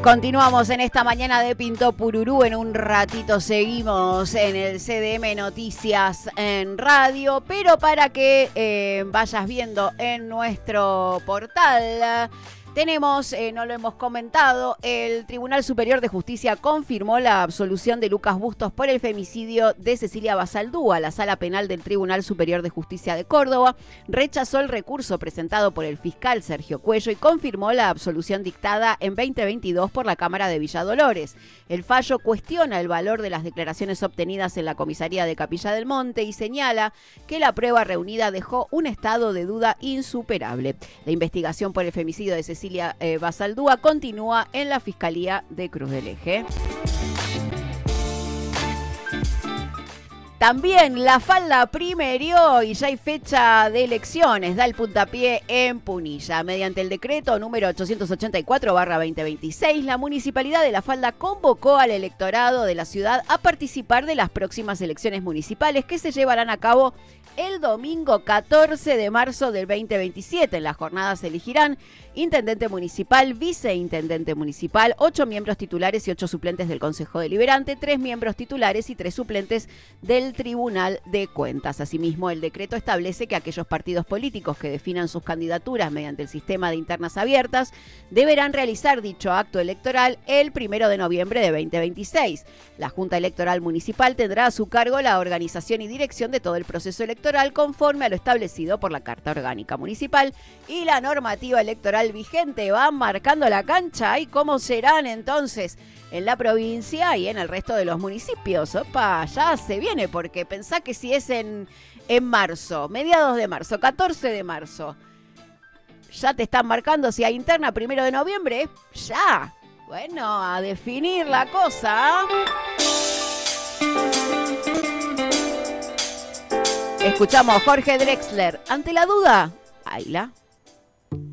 Continuamos en esta mañana de Pinto Pururú. En un ratito seguimos en el CDM Noticias en radio, pero para que vayas viendo en nuestro portal, tenemos, no lo hemos comentado, el Tribunal Superior de Justicia confirmó la absolución de Lucas Bustos por el femicidio de Cecilia Basaldúa. La Sala Penal del Tribunal Superior de Justicia de Córdoba rechazó el recurso presentado por el fiscal Sergio Cuello y confirmó la absolución dictada en 2022 por la Cámara de Villa Dolores. El fallo cuestiona el valor de las declaraciones obtenidas en la comisaría de Capilla del Monte y señala que la prueba reunida dejó un estado de duda insuperable. La investigación por el femicidio de Cecilia Basaldúa continúa en la Fiscalía de Cruz del Eje. También la falda primerió y ya hay fecha de elecciones, da el puntapié en Punilla. Mediante el decreto número 884/2026, la Municipalidad de La Falda convocó al electorado de la ciudad a participar de las próximas elecciones municipales que se llevarán a cabo el domingo 14 de marzo del 2027. En las jornadas se elegirán intendente municipal, viceintendente municipal, 8 miembros titulares y 8 suplentes del Consejo Deliberante, 3 miembros titulares y 3 suplentes del Tribunal de Cuentas. Asimismo, el decreto establece que aquellos partidos políticos que definan sus candidaturas mediante el sistema de internas abiertas deberán realizar dicho acto electoral el 1 de noviembre de 2026. La Junta Electoral Municipal tendrá a su cargo la organización y dirección de todo el proceso electoral conforme a lo establecido por la Carta Orgánica Municipal y la normativa electoral vigente. Van marcando la cancha y cómo serán entonces en la provincia y en el resto de los municipios. Opa, ya se viene, porque pensá que si es en marzo, mediados de marzo, 14 de marzo, ya te están marcando si hay interna 1 de noviembre, ya. Bueno, a definir la cosa. Escuchamos Jorge Drexler. Ante la duda, Ayla.